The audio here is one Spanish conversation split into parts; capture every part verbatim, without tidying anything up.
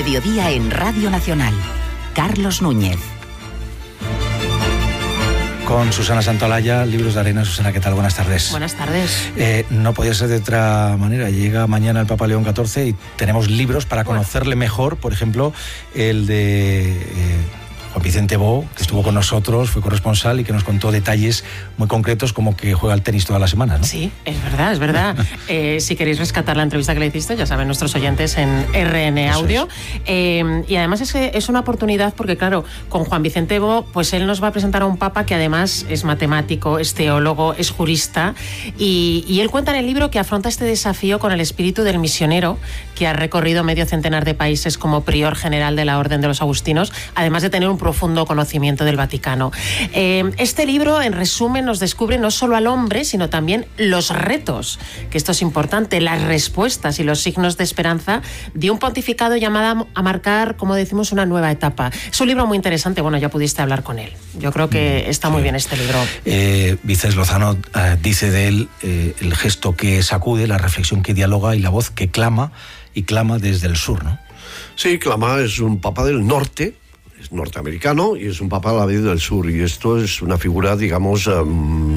mediodía en Radio Nacional. Carlos Núñez. Con Susana Santolaya, Libros de Arena. Susana, ¿qué tal? Buenas tardes. Buenas tardes. Eh, no podía ser de otra manera. Llega mañana el Papa León catorce y tenemos libros para conocerle mejor. Por ejemplo, el de eh, Juan Vicente Bo, que estuvo con nosotros, fue corresponsal y que nos contó detalles muy concretos, como que juega al tenis todas las semanas, ¿no? Sí, es verdad, es verdad. eh, si queréis rescatar la entrevista que le hiciste, ya saben nuestros oyentes en R N Audio. Eh, y además es, que es una oportunidad porque, claro, con Juan Vicente Bo, pues él nos va a presentar a un papa que además es matemático, es teólogo, es jurista, y, y él cuenta en el libro que afronta este desafío con el espíritu del misionero, que ha recorrido medio centenar de países como prior general de la Orden de los Agustinos, además de tener un profundo conocimiento del Vaticano. Eh, este libro, en resumen, nos descubre no solo al hombre, sino también los retos, que esto es importante, las respuestas y los signos de esperanza de un pontificado llamado a marcar, como decimos, una nueva etapa. Es un libro muy interesante. Bueno, ya pudiste hablar con él. Yo creo que está muy sí. bien este libro. Eh, Vicés Lozano eh, dice de él eh, el gesto que sacude, la reflexión que dialoga y la voz que clama y clama desde el sur, ¿no? Sí, clama, es un papa del norte, es norteamericano y es un papa a la vez del sur, y esto es una figura, digamos, um,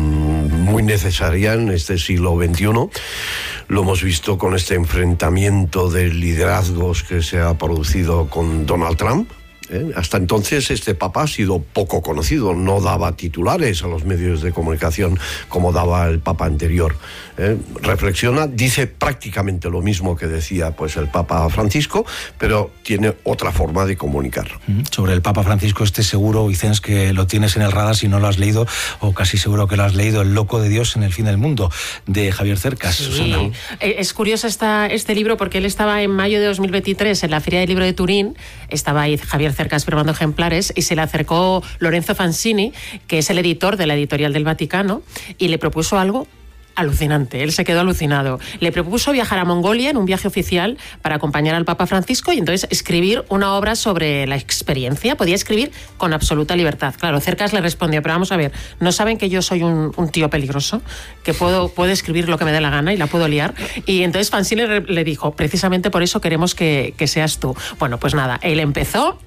muy necesaria en este siglo veintiuno. Lo hemos visto con este enfrentamiento de liderazgos que se ha producido con Donald Trump. ¿Eh? Hasta entonces este papa ha sido poco conocido, no daba titulares a los medios de comunicación como daba el papa anterior. ¿Eh? Reflexiona, dice prácticamente lo mismo que decía pues el Papa Francisco, pero tiene otra forma de comunicar. Sobre el Papa Francisco, este seguro, Vicens, que lo tienes en el radar si no lo has leído, o casi seguro que lo has leído, El loco de Dios en el fin del mundo, de Javier Cercas. Sí. Susana. Es curioso esta, este libro porque él estaba en mayo de dos mil veintitrés en la Feria del Libro de Turín, estaba ahí Javier Cercas firmando ejemplares y se le acercó Lorenzo Fancini, que es el editor de la Editorial del Vaticano, y le propuso algo alucinante. Él se quedó alucinado. Le propuso viajar a Mongolia en un viaje oficial para acompañar al Papa Francisco y entonces escribir una obra sobre la experiencia. Podía escribir con absoluta libertad. Claro, Cercas le respondió, pero vamos a ver, ¿no saben que yo soy un, un tío peligroso? Que puedo, puedo escribir lo que me dé la gana y la puedo liar. Y entonces Fancini le, le dijo, precisamente por eso queremos que, que seas tú. Bueno, pues nada, él empezó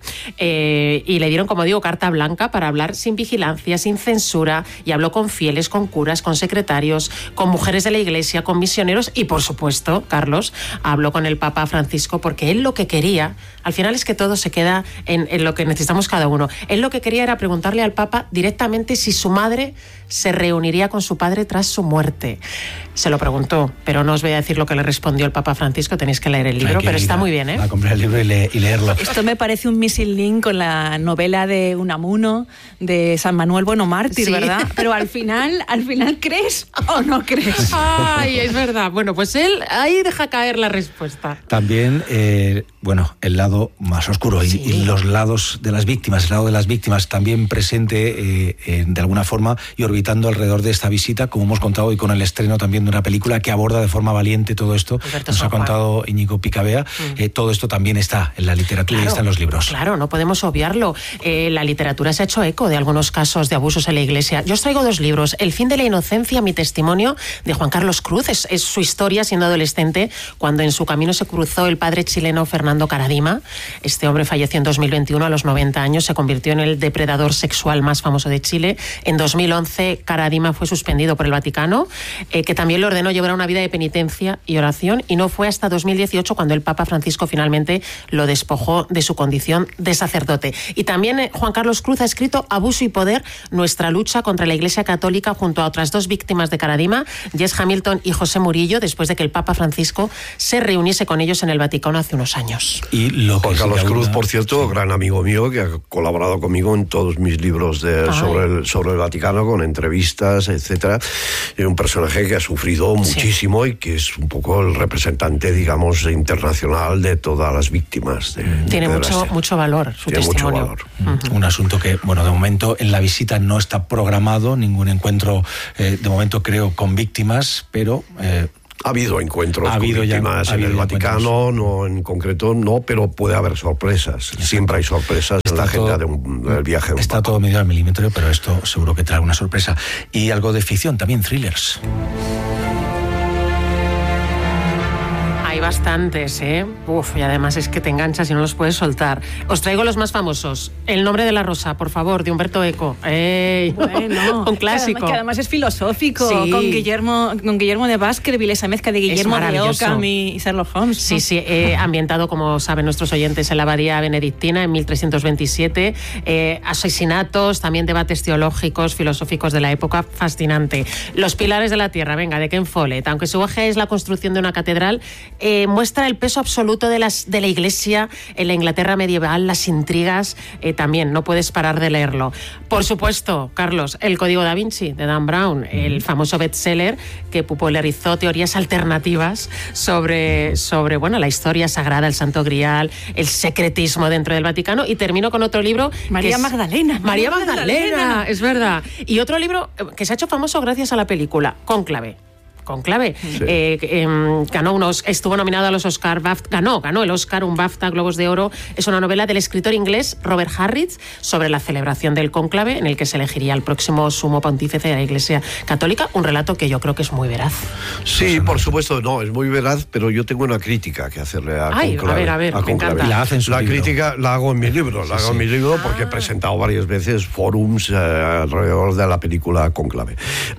eh, y le dieron, como digo, carta blanca para hablar sin vigilancia, sin censura, y habló con fieles, con curas, con secretarios, con mujeres de la Iglesia, con misioneros y, por supuesto, Carlos habló con el Papa Francisco porque él lo que quería, al final es que todo se queda en, en lo que necesitamos cada uno. Él lo que quería era preguntarle al Papa directamente si su madre se reuniría con su padre tras su muerte. Se lo preguntó, pero no os voy a decir lo que le respondió el Papa Francisco, tenéis que leer el libro, pero está a, muy bien, ¿eh? A comprar el libro y, le, y leerlo. Esto me parece un missing link con la novela de Unamuno, de San Manuel Bueno Mártir, sí. ¿verdad? Pero al final, al final, ¿crees o no crees? Ay, es verdad. Bueno, pues él ahí deja caer la respuesta. También, eh, bueno, el lado más oscuro y, sí. y los lados de las víctimas, el lado de las víctimas también presente eh, eh, de alguna forma y orbitando alrededor de esta visita, como hemos contado hoy con el estreno también de una película que aborda de forma valiente todo esto. Alberto Nos San ha contado Juan. Íñigo Picabea. Mm. Eh, todo esto también está en la literatura claro, y está en los libros. Claro, no podemos obviarlo. Eh, la literatura se ha hecho eco de algunos casos de abusos en la Iglesia. Yo os traigo dos libros. El fin de la inocencia, mi testimonio, de Juan Carlos Cruz. Es, es su historia siendo adolescente, cuando en su camino se cruzó el padre chileno Fernando Caradima. Este hombre falleció en dos mil veintiuno a los noventa años, se convirtió en el depredador sexual más famoso de Chile. En dos mil once Caradima fue suspendido por el Vaticano, eh, que también le ordenó llevar una vida de penitencia y oración, y no fue hasta dos mil dieciocho cuando el Papa Francisco finalmente lo despojó de su condición de sacerdote. Y también eh, Juan Carlos Cruz ha escrito Abuso y Poder, nuestra lucha contra la Iglesia Católica, junto a otras dos víctimas de Caradima, Jess Hamilton y José Murillo, después de que el Papa Francisco se reuniese con ellos en el Vaticano hace unos años. Y lo Juan Carlos sí Cruz, por cierto, sí. gran amigo mío, que ha colaborado conmigo en todos mis libros de, sobre, el, sobre el Vaticano, con entrevistas, etcétera. Es un personaje que ha sufrido muchísimo sí. y que es un poco el representante, digamos, internacional de todas las víctimas. De, Tiene de mucho, mucho valor su Tiene testimonio. Mucho valor. Uh-huh. Un asunto que, bueno, de momento en la visita no está programado ningún encuentro, eh, de momento creo, con víctimas, pero... Eh, Ha habido encuentros ha habido con víctimas ya, en el Vaticano, no en concreto, no, pero puede haber sorpresas. Exacto. Siempre hay sorpresas está en la agenda todo, de un, del viaje. De un está papa. todo medio al milímetro, pero esto seguro que trae una sorpresa. Y algo de ficción, también thrillers. bastantes, ¿eh? Uf, y además es que te enganchas y no los puedes soltar. Os traigo los más famosos. El nombre de la rosa, por favor, de Humberto Eco. ¡Ey! Bueno, un clásico. Que además, que además es filosófico, sí. con Guillermo con Guillermo de Baskerville, esa mezcla de Guillermo de Ockham y Sherlock Holmes. Sí, sí, eh, ambientado, como saben nuestros oyentes, en la abadía benedictina en mil trescientos veintisiete. Eh, asesinatos, también debates teológicos, filosóficos de la época, fascinante. Los pilares de la tierra, venga, de Ken Follett. Aunque su eje es la construcción de una catedral, eh, muestra el peso absoluto de, las, de la Iglesia en la Inglaterra medieval, las intrigas, eh, también no puedes parar de leerlo. Por supuesto, Carlos, El Código da Vinci, de Dan Brown, el famoso bestseller que popularizó teorías alternativas sobre, sobre bueno, la historia sagrada, el Santo Grial, el secretismo dentro del Vaticano. Y termino con otro libro... María es, Magdalena. María Magdalena, Magdalena, es verdad. Y otro libro que se ha hecho famoso gracias a la película, Cónclave. Cónclave. Sí. Eh, eh, ganó unos, estuvo nominado a los Oscar, BAFTA, ganó, ganó el Oscar, un BAFTA, Globos de Oro. Es una novela del escritor inglés Robert Harris sobre la celebración del cónclave en el que se elegiría el próximo sumo pontífice de la Iglesia Católica. Un relato que yo creo que es muy veraz. Sí, por supuesto, no, es muy veraz, pero yo tengo una crítica que hacerle a Ay, Cónclave. A ver, a ver, a me encanta. La, hacen la crítica la hago en mi libro, la sí, hago sí. en mi libro porque ah. he presentado varias veces forums eh, alrededor de la película Cónclave.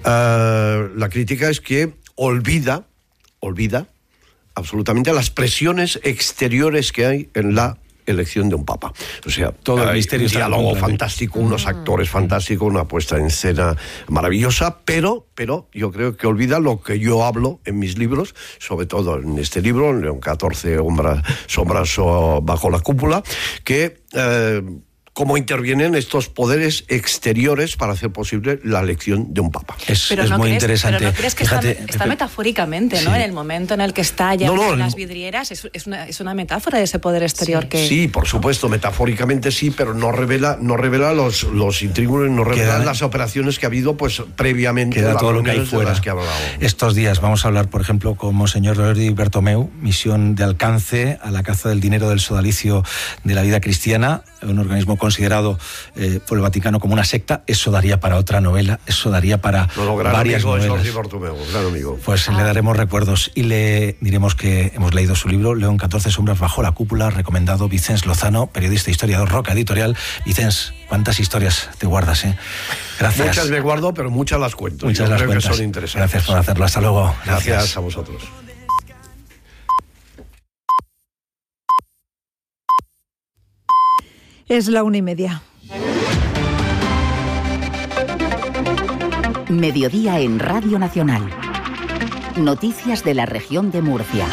Uh, la crítica es que olvida, olvida absolutamente las presiones exteriores que hay en la elección de un papa. O sea, todo el misterio, un diálogo fantástico, unos actores fantásticos, una puesta en escena maravillosa, pero, pero yo creo que olvida lo que yo hablo en mis libros, sobre todo en este libro, en León catorce, Sombras, sombras bajo la cúpula, que... Eh, cómo intervienen estos poderes exteriores para hacer posible la elección de un papa. Es, es no muy crees, interesante. Pero no crees que Fíjate, está, está metafóricamente, ¿no? Sí. En el momento en el que está ya no, no, en las vidrieras, es, es, una, es una metáfora de ese poder exterior sí. que... Sí, por supuesto, metafóricamente sí, pero no revela, no revela los, los intríngulos, no revela queda, las operaciones que ha habido pues previamente. Queda todo lo que hay fuera. Que Estos días vamos a hablar, por ejemplo, con Monseñor Jordi Bertomeu, misión de alcance a la caza del dinero del sodalicio de la vida cristiana, un organismo considerado eh, por el Vaticano como una secta. Eso daría para otra novela, eso daría para no, no, gran varias amigo, novelas. Es Bartomeu, gran amigo. Pues ah. le daremos recuerdos y le diremos que hemos leído su libro, León catorce, Sombras bajo la cúpula, recomendado Vicens Lozano, periodista e historiador, Roca Editorial. Vicens, ¿cuántas historias te guardas? Eh? Gracias. Muchas me guardo, pero muchas las cuento. Muchas Yo las creo cuentas. que son interesantes. Gracias por hacerlo. Hasta luego. Gracias, Gracias a vosotros. Es la una y media. Mediodía en Radio Nacional. Noticias de la región de Murcia.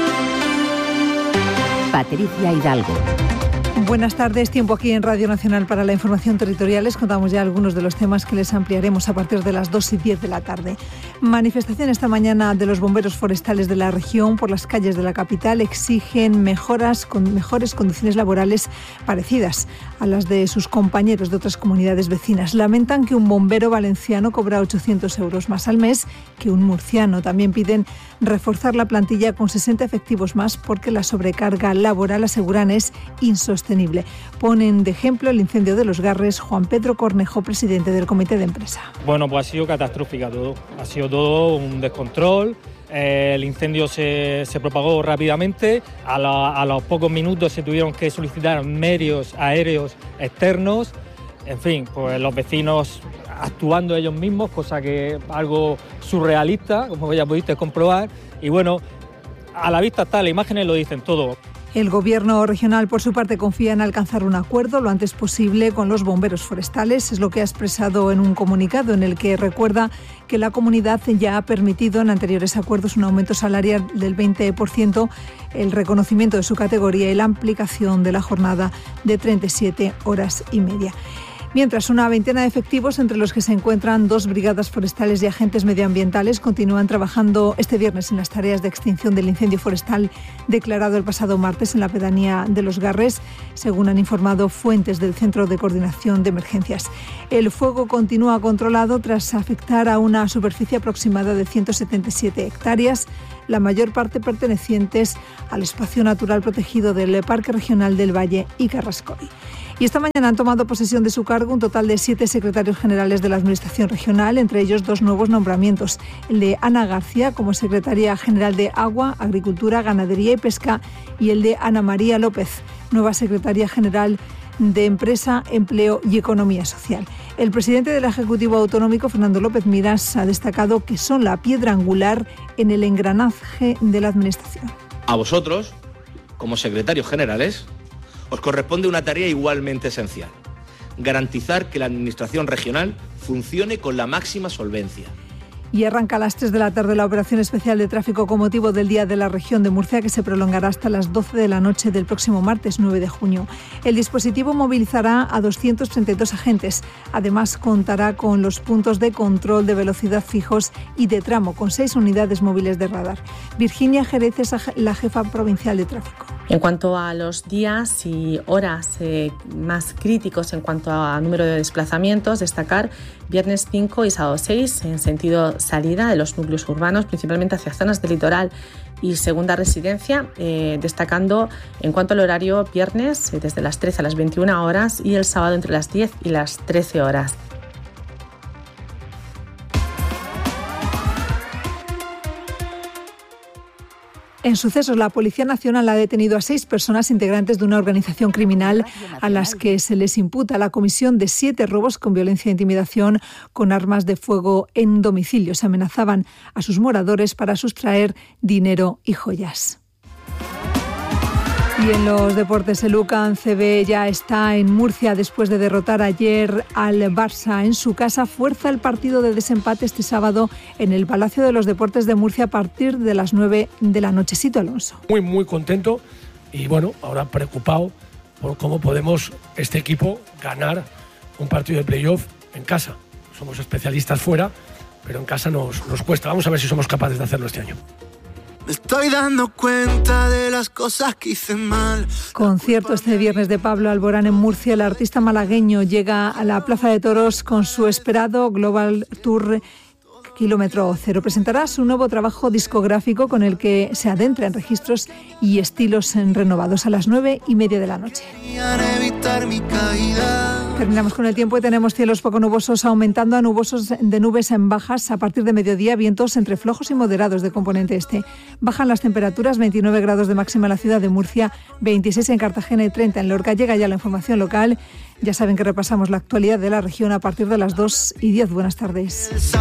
Patricia Hidalgo. Buenas tardes, tiempo aquí en Radio Nacional para la información territorial. Les contamos ya algunos de los temas que les ampliaremos a partir de las dos y diez de la tarde. Manifestación esta mañana de los bomberos forestales de la región por las calles de la capital. Exigen mejoras con mejores condiciones laborales parecidas a las de sus compañeros de otras comunidades vecinas. Lamentan que un bombero valenciano cobra ochocientos euros más al mes que un murciano. También piden reforzar la plantilla con sesenta efectivos más porque la sobrecarga laboral, aseguran, es insostenible. Ponen de ejemplo el incendio de Los Garres. Juan Pedro Cornejo, presidente del comité de empresa. Bueno, pues ha sido catastrófica todo. Ha sido todo un descontrol. Eh, el incendio se, se propagó rápidamente. A, la, a los pocos minutos se tuvieron que solicitar medios aéreos externos. En fin, pues los vecinos actuando ellos mismos, cosa que es algo surrealista, como ya pudiste comprobar. Y bueno, a la vista está, las imágenes lo dicen todo. El Gobierno regional, por su parte, confía en alcanzar un acuerdo lo antes posible con los bomberos forestales. Es lo que ha expresado en un comunicado en el que recuerda que la comunidad ya ha permitido en anteriores acuerdos un aumento salarial del veinte por ciento, el reconocimiento de su categoría y la ampliación de la jornada de treinta y siete horas y media. Mientras, una veintena de efectivos, entre los que se encuentran dos brigadas forestales y agentes medioambientales, continúan trabajando este viernes en las tareas de extinción del incendio forestal declarado el pasado martes en la pedanía de Los Garres, según han informado fuentes del Centro de Coordinación de Emergencias. El fuego continúa controlado tras afectar a una superficie aproximada de ciento setenta y siete hectáreas, la mayor parte pertenecientes al espacio natural protegido del Parque Regional del Valle y Carrascoy. Y esta mañana han tomado posesión de su cargo un total de siete secretarios generales de la Administración regional, entre ellos dos nuevos nombramientos. El de Ana García como secretaria general de Agua, Agricultura, Ganadería y Pesca y el de Ana María López, nueva secretaria general de Empresa, Empleo y Economía Social. El presidente del Ejecutivo Autonómico, Fernando López Miras, ha destacado que son la piedra angular en el engranaje de la Administración. A vosotros, como secretarios generales, os corresponde una tarea igualmente esencial: garantizar que la Administración regional funcione con la máxima solvencia. Y arranca a las tres de la tarde la operación especial de tráfico con motivo del Día de la Región de Murcia, que se prolongará hasta las doce de la noche del próximo martes nueve de junio. El dispositivo movilizará a doscientos treinta y dos agentes. Además, contará con los puntos de control de velocidad fijos y de tramo, con seis unidades móviles de radar. Virginia Jerez es la jefa provincial de tráfico. En cuanto a los días y horas eh, más críticos en cuanto a número de desplazamientos, destacar viernes cinco y sábado seis en sentido salida de los núcleos urbanos, principalmente hacia zonas del litoral y segunda residencia, eh, destacando en cuanto al horario viernes eh, desde las trece a las veintiuna horas y el sábado entre las diez y las trece horas. En sucesos, la Policía Nacional ha detenido a seis personas integrantes de una organización criminal a las que se les imputa la comisión de siete robos con violencia e intimidación con armas de fuego en domicilios. Amenazaban a sus moradores para sustraer dinero y joyas. Y en los deportes, el U C A M C B ya está en Murcia después de derrotar ayer al Barça en su casa. Fuerza el partido de desempate este sábado en el Palacio de los Deportes de Murcia a partir de las nueve de la noche. Sito Alonso. Muy, muy contento y bueno, ahora preocupado por cómo podemos este equipo ganar un partido de playoff en casa. Somos especialistas fuera, pero en casa nos, nos cuesta. Vamos a ver si somos capaces de hacerlo este año. Me estoy dando cuenta de las cosas que hice mal. Concierto este viernes de Pablo Alborán en Murcia. El artista malagueño llega a la Plaza de Toros con su esperado Global Tour Kilómetro Cero. Presentará su nuevo trabajo discográfico con el que se adentra en registros y estilos renovados a las nueve y media de la noche. Terminamos con el tiempo y tenemos cielos poco nubosos aumentando a nubosos de nubes en bajas a partir de mediodía, vientos entre flojos y moderados de componente este. Bajan las temperaturas, veintinueve grados de máxima en la ciudad de Murcia, veintiséis en Cartagena y treinta en Lorca. Llega ya la información local. Ya saben que repasamos la actualidad de la región a partir de las dos y diez. Buenas tardes.